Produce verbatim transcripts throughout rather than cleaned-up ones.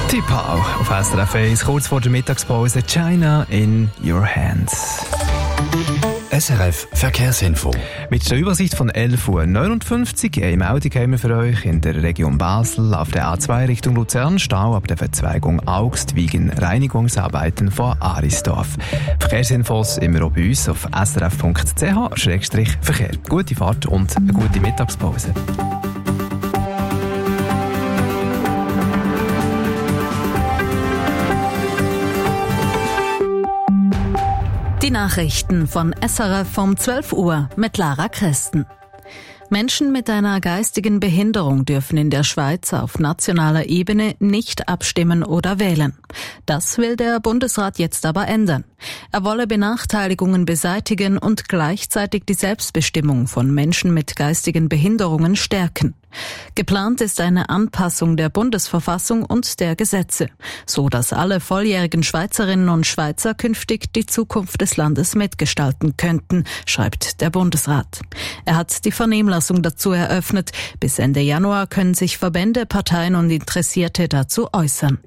Tipau auf S R F eins, kurz vor der Mittagspause. China in your hands. S R F Verkehrsinfo. Mit der Übersicht von elf Uhr neunundfünfzig. Eine Meldung haben wir für euch in der Region Basel auf der A zwei Richtung Luzern. Stau ab der Verzweigung Augst wegen Reinigungsarbeiten vor Arisdorf. Verkehrsinfos immer auch bei uns auf s r f punkt c h slash verkehr. Gute Fahrt und eine gute Mittagspause. Die Nachrichten von S R F um zwölf Uhr mit Lara Christen. Menschen mit einer geistigen Behinderung dürfen in der Schweiz auf nationaler Ebene nicht abstimmen oder wählen. Das will der Bundesrat jetzt aber ändern. Er wolle Benachteiligungen beseitigen und gleichzeitig die Selbstbestimmung von Menschen mit geistigen Behinderungen stärken. Geplant ist eine Anpassung der Bundesverfassung und der Gesetze, so dass alle volljährigen Schweizerinnen und Schweizer künftig die Zukunft des Landes mitgestalten könnten, schreibt der Bundesrat. Er hat die Vernehmlassung dazu eröffnet. Bis Ende Januar können sich Verbände, Parteien und Interessierte dazu äußern.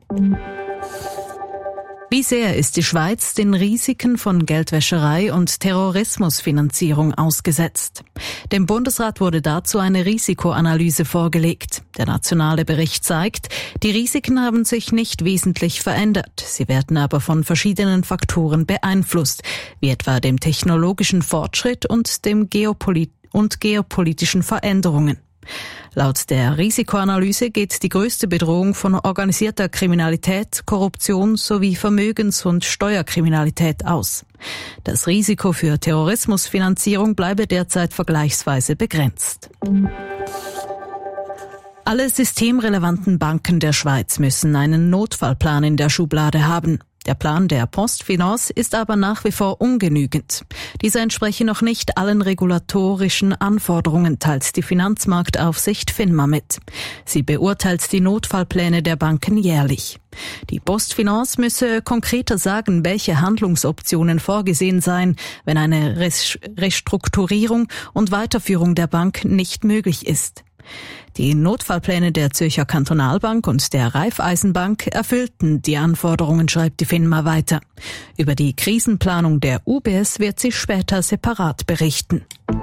Wie sehr ist die Schweiz den Risiken von Geldwäscherei und Terrorismusfinanzierung ausgesetzt? Dem Bundesrat wurde dazu eine Risikoanalyse vorgelegt. Der nationale Bericht zeigt, die Risiken haben sich nicht wesentlich verändert. Sie werden aber von verschiedenen Faktoren beeinflusst, wie etwa dem technologischen Fortschritt und dem Geopolit- und geopolitischen Veränderungen. Laut der Risikoanalyse geht die größte Bedrohung von organisierter Kriminalität, Korruption sowie Vermögens- und Steuerkriminalität aus. Das Risiko für Terrorismusfinanzierung bleibe derzeit vergleichsweise begrenzt. Alle systemrelevanten Banken der Schweiz müssen einen Notfallplan in der Schublade haben. Der Plan der PostFinance ist aber nach wie vor ungenügend. Dieser entspreche noch nicht allen regulatorischen Anforderungen, teilt die Finanzmarktaufsicht FINMA mit. Sie beurteilt die Notfallpläne der Banken jährlich. Die PostFinance müsse konkreter sagen, welche Handlungsoptionen vorgesehen seien, wenn eine Restrukturierung und Weiterführung der Bank nicht möglich ist. Die Notfallpläne der Zürcher Kantonalbank und der Raiffeisenbank erfüllten die Anforderungen, schreibt die FINMA weiter. Über die Krisenplanung der U B S wird sie später separat berichten.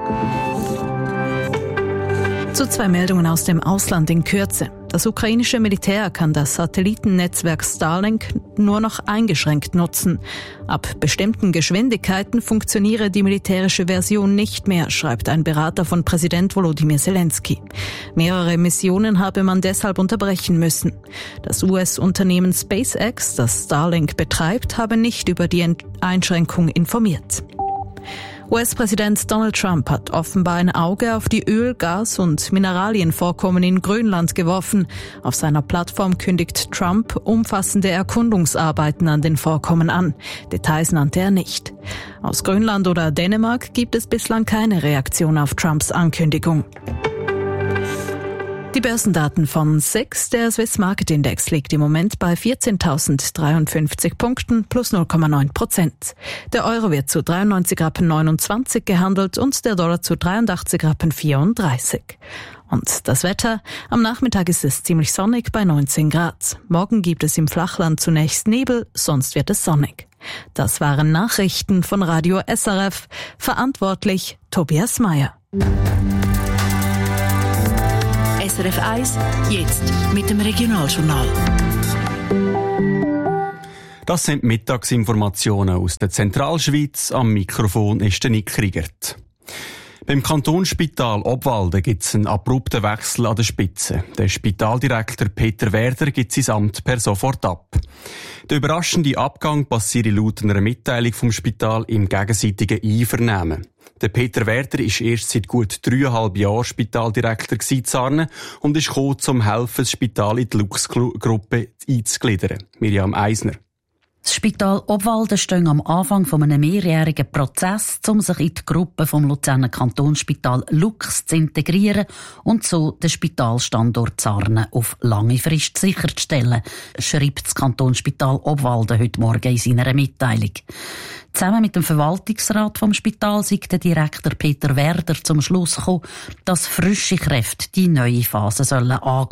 Zu zwei Meldungen aus dem Ausland in Kürze. Das ukrainische Militär kann das Satellitennetzwerk Starlink nur noch eingeschränkt nutzen. Ab bestimmten Geschwindigkeiten funktioniere die militärische Version nicht mehr, schreibt ein Berater von Präsident Volodymyr Zelensky. Mehrere Missionen habe man deshalb unterbrechen müssen. Das U S-Unternehmen SpaceX, das Starlink betreibt, habe nicht über die Einschränkung informiert. U S-Präsident Donald Trump hat offenbar ein Auge auf die Öl-, Gas- und Mineralienvorkommen in Grönland geworfen. Auf seiner Plattform kündigt Trump umfassende Erkundungsarbeiten an den Vorkommen an. Details nannte er nicht. Aus Grönland oder Dänemark gibt es bislang keine Reaktion auf Trumps Ankündigung. Die Börsendaten von S I X, der Swiss Market Index, liegt im Moment bei vierzehntausenddreiundfünfzig Punkten plus null Komma neun Prozent. Der Euro wird zu dreiundneunzig Rappen neunundzwanzig gehandelt und der Dollar zu dreiundachtzig Rappen vierunddreißig. Und das Wetter? Am Nachmittag ist es ziemlich sonnig bei neunzehn Grad. Morgen gibt es im Flachland zunächst Nebel, sonst wird es sonnig. Das waren Nachrichten von Radio S R F. Verantwortlich Tobias Meyer. S R F eins, jetzt mit dem Regionaljournal. Das sind Mittagsinformationen aus der Zentralschweiz. Am Mikrofon ist der Nick Kriegert. Beim Kantonsspital Obwalden gibt es einen abrupten Wechsel an der Spitze. Der Spitaldirektor Peter Werder gibt sein Amt per sofort ab. Der überraschende Abgang passiert laut einer Mitteilung vom Spital im gegenseitigen Einvernehmen. Der Peter Werder ist erst seit gut dreieinhalb Jahren Spitaldirektor in Zarnen und ist gekommen, um helfen, das Spital in die Lux-Gruppe einzugliedern. Miriam Eisner. Das Spital Obwalden steht am Anfang von einem mehrjährigen Prozess, um sich in die Gruppe vom Luzerner Kantonsspital Lux zu integrieren und so den Spitalstandort Zarnen auf lange Frist sicherzustellen, schreibt das Kantonsspital Obwalden heute Morgen in seiner Mitteilung. Zusammen mit dem Verwaltungsrat vom Spital sei der Direktor Peter Werder zum Schluss gekommen, dass frische Kräfte die neue Phase sollen angehen.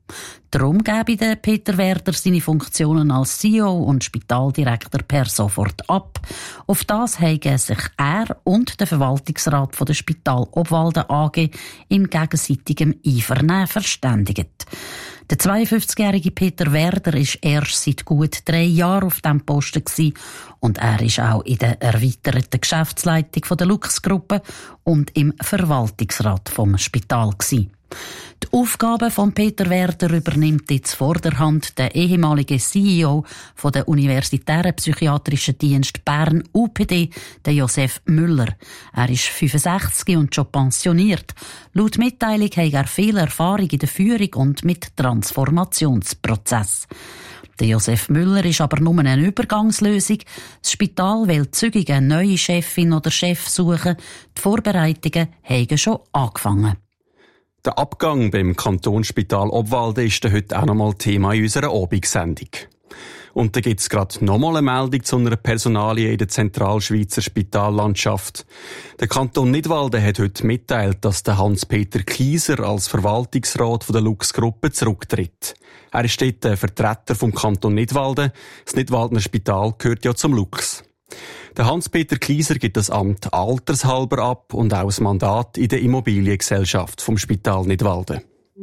Darum gebe der Peter Werder seine Funktionen als C E O und Spitaldirektor per sofort ab. Auf das haben sich er und der Verwaltungsrat von der Spital Obwalden A G in gegenseitigem Einvernehmen verständigt. Der zweiundfünfzigjährige Peter Werder ist erst seit gut drei Jahren auf diesem Posten gewesen und er ist auch in der erweiterten Geschäftsleitung von der Lux-Gruppe und im Verwaltungsrat vom Spital gewesen. Die Aufgaben von Peter Werder übernimmt jetzt vorderhand der ehemalige C E O von der Universitären Psychiatrischen Dienst Bern U P D, der Josef Müller. Er ist fünfundsechzig und schon pensioniert. Laut Mitteilung hat er viel Erfahrung in der Führung und mit Transformationsprozess. Der Josef Müller ist aber nur eine Übergangslösung. Das Spital will zügig eine neue Chefin oder Chef suchen. Die Vorbereitungen haben schon angefangen. Der Abgang beim Kantonsspital Obwalden ist heute auch nochmal Thema in unserer Abendsendung. Und da gibt es gerade nochmal eine Meldung zu einer Personalie in der Zentralschweizer Spitallandschaft. Der Kanton Nidwalden hat heute mitteilt, dass der Hans-Peter Kieser als Verwaltungsrat von der Lux-Gruppe zurücktritt. Er ist dort der Vertreter vom Kanton Nidwalden. Das Nidwaldener Spital gehört ja zum Lux. Der Hans-Peter Kieser gibt das Amt altershalber ab und auch das Mandat in der Immobiliengesellschaft vom Spital Nidwalden.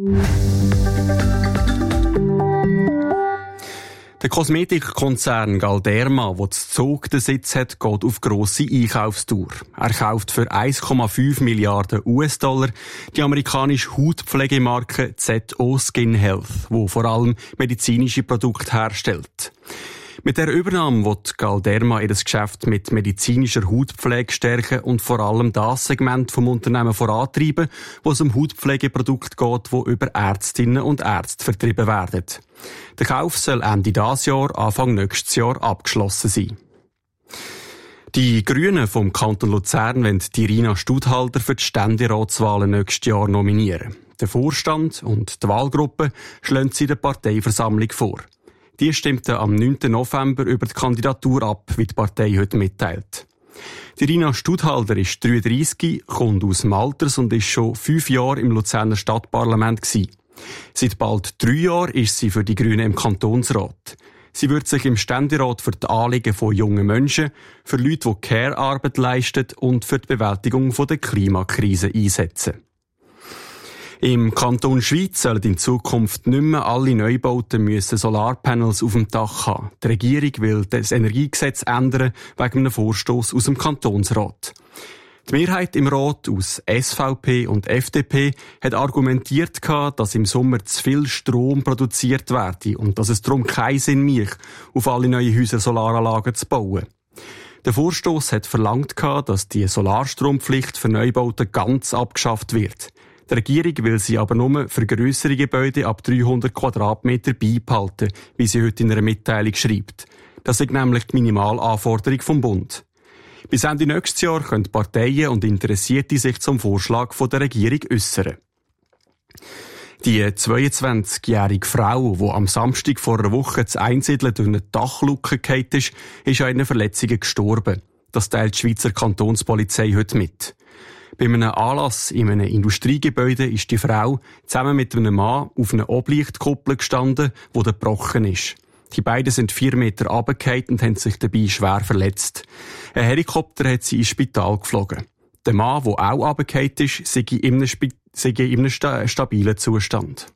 Der Kosmetikkonzern Galderma, der zu Zug den Sitz hat, geht auf grosse Einkaufstour. Er kauft für eins Komma fünf Milliarden U S-Dollar die amerikanische Hautpflegemarke Z O Skin Health, die vor allem medizinische Produkte herstellt. Mit der Übernahme wird Galderma ihr Geschäft mit medizinischer Hautpflege stärken und vor allem das Segment vom Unternehmen vorantreiben, wo es um Hautpflegeprodukt geht, wo über Ärztinnen und Ärzte vertrieben werden. Der Kauf soll Ende dieses Jahr, Anfang nächstes Jahr abgeschlossen sein. Die Grünen vom Kanton Luzern wollen die Rina Studhalter für die Ständeratswahlen nächstes Jahr nominieren. Der Vorstand und die Wahlgruppe schlagen sie der Parteiversammlung vor. Die stimmte am neunten November über die Kandidatur ab, wie die Partei heute mitteilt. Die Rina Studhalter ist dreiunddreissig, kommt aus Malters und ist schon fünf Jahre im Luzerner Stadtparlament gewesen. Seit bald drei Jahren ist sie für die Grünen im Kantonsrat. Sie wird sich im Ständerat für die Anliegen von jungen Menschen, für Leute, die Care-Arbeit leisten und für die Bewältigung der Klimakrise einsetzen. Im Kanton Schwyz sollen in Zukunft nicht mehr alle Neubauten müssen Solarpanels auf dem Dach haben. Die Regierung will das Energiegesetz ändern wegen einem Vorstoss aus dem Kantonsrat. Die Mehrheit im Rat aus S V P und F D P hat argumentiert, dass im Sommer zu viel Strom produziert werde und dass es darum keinen Sinn mache, auf alle neuen Häuser Solaranlagen zu bauen. Der Vorstoss hat verlangt, dass die Solarstrompflicht für Neubauten ganz abgeschafft wird. Die Regierung will sie aber nur für grössere Gebäude ab dreihundert Quadratmeter beibehalten, wie sie heute in einer Mitteilung schreibt. Das ist nämlich die Minimalanforderung vom Bund. Bis Ende nächstes Jahr können Parteien und Interessierte sich zum Vorschlag von der Regierung äußern. Die zweiundzwanzigjährige Frau, die am Samstag vor einer Woche zu Einsiedeln durch eine Dachluke gefallen ist, ist an einer Verletzung gestorben. Das teilt die Schweizer Kantonspolizei heute mit. Bei einem Anlass in einem Industriegebäude ist die Frau zusammen mit einem Mann auf einer Oblichtkuppel gestanden, die gebrochen ist. Die beiden sind vier Meter runtergefallen und haben sich dabei schwer verletzt. Ein Helikopter hat sie ins Spital geflogen. Der Mann, der auch runtergefallen ist, sei in einem, Sp- sei in einem sta- stabilen Zustand.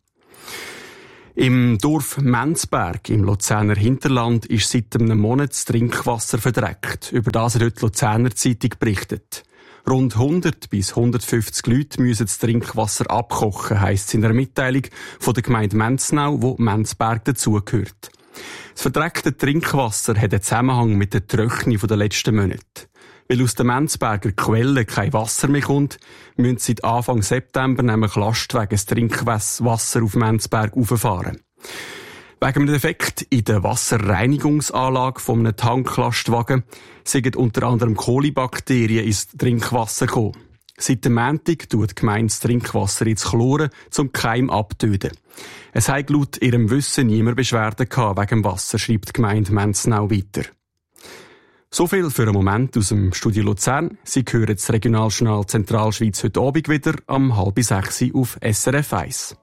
Im Dorf Menzberg im Luzerner Hinterland ist seit einem Monat das Trinkwasser verdreckt. Über das hat heute die Luzerner Zeitung berichtet. Rund hundert bis hundertfünfzig Leute müssen das Trinkwasser abkochen, heisst es in einer Mitteilung von der Gemeinde Menznau, wo Menzberg dazugehört. Das verdreckte Trinkwasser hat einen Zusammenhang mit der Trockenung der letzten Monate. Weil aus den Menzberger Quellen kein Wasser mehr kommt, müssen seit Anfang September nämlich Lastwagen das Trinkwasser auf Menzberg rauffahren. Wegen einem Defekt in der Wasserreinigungsanlage von einem Tanklastwagen sind unter anderem Kolibakterien ins Trinkwasser gekommen. Seit dem Montag tut die Gemeinde das Trinkwasser ins Chloren, zum Keim abtöten. Es hat laut ihrem Wissen niemand Beschwerden gehabt wegen dem Wasser, schreibt die Gemeinde Menznau weiter. So viel für einen Moment aus dem Studio Luzern. Sie hören das Regionaljournal Zentralschweiz heute Abend wieder am halb sechs auf S R F eins.